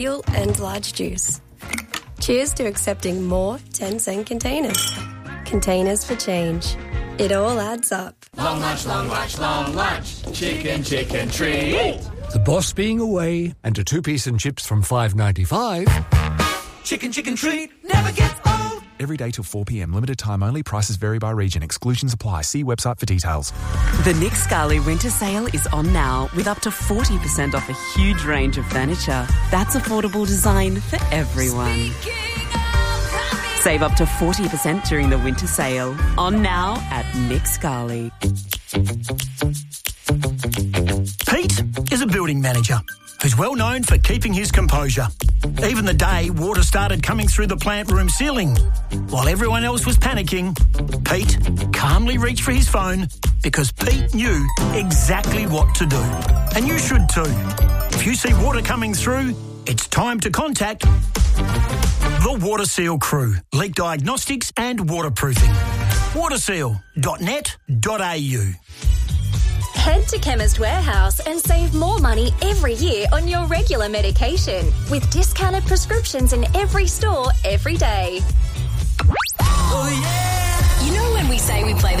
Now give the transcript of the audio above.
and large juice. Cheers to accepting more 10-cent containers. Containers for change. It all adds up. Long lunch, long lunch, long lunch. Chicken, chicken treat. The boss being away and a two-piece and chips from $5.95. Chicken, chicken treat never gets old. Every day till 4 p.m. Limited time only. Prices vary by region. Exclusions apply. See website for details. The Nick Scali winter sale is on now with up to 40% off a huge range of furniture. That's affordable design for everyone. Save up to 40% during the winter sale. On now at Nick Scali. Pete is a building manager who's well known for keeping his composure. Even the day water started coming through the plant room ceiling. While everyone else was panicking, Pete calmly reached for his phone because Pete knew exactly what to do. And you should too. If you see water coming through, it's time to contact the Water Seal crew. Leak diagnostics and waterproofing. waterseal.net.au. Head to Chemist Warehouse and save more money every year on your regular medication with discounted prescriptions in every store every day. Oh, yeah. You know when we say we play the